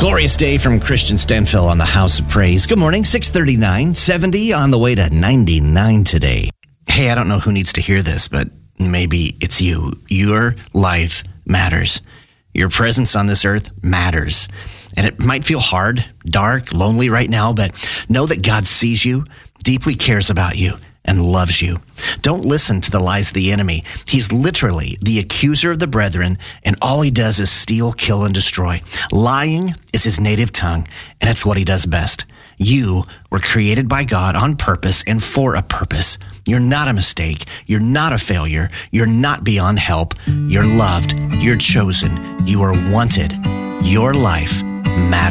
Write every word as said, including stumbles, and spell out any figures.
Glorious day from Christian Stanfill on the House of Praise. Good morning, six thirty-nine, seventy on the way to ninety-nine today. Hey, I don't know who needs to hear this, but maybe it's you. Your life matters. Your presence on this earth matters. And it might feel hard, dark, lonely right now, but know that God sees you, deeply cares about you, and loves you. Don't listen to the lies of the enemy. He's literally the accuser of the brethren, and all he does is steal, kill, and destroy. Lying is his native tongue, and it's what he does best. You were created by God on purpose and for a purpose. You're not a mistake. You're not a failure. You're not beyond help. You're loved. You're chosen. You are wanted. Your life matters.